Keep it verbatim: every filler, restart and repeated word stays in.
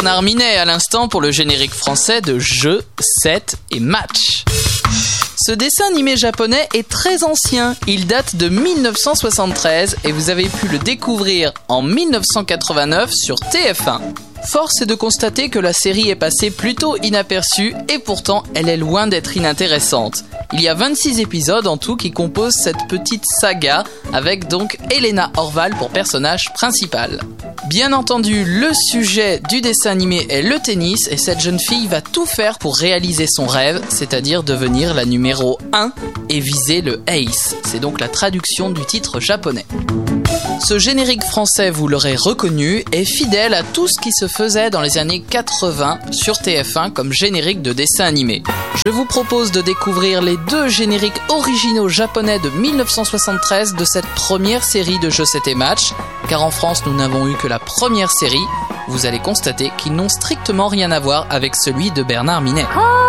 Bernard Minet à l'instant pour le générique français de Jeux, sept et Match. Ce dessin animé japonais est très ancien, il date de dix-neuf cent soixante-treize et vous avez pu le découvrir en dix-neuf cent quatre-vingt-neuf sur T F un. Force est de constater que la série est passée plutôt inaperçue et pourtant elle est loin d'être inintéressante. Il y a vingt-six épisodes en tout qui composent cette petite saga avec donc Elena Orval pour personnage principal. Bien entendu, le sujet du dessin animé est le tennis et cette jeune fille va tout faire pour réaliser son rêve, c'est-à-dire devenir la numéro un et viser le ace. C'est donc la traduction du titre japonais. Ce générique français, vous l'aurez reconnu, est fidèle à tout ce qui se faisait dans les années quatre-vingts sur T F un comme générique de dessin animé. Je vous propose de découvrir les deux génériques originaux japonais de dix-neuf cent soixante-treize de cette première série de Jeux, sept et Match, car en France nous n'avons eu que la première série. Vous allez constater qu'ils n'ont strictement rien à voir avec celui de Bernard Minet.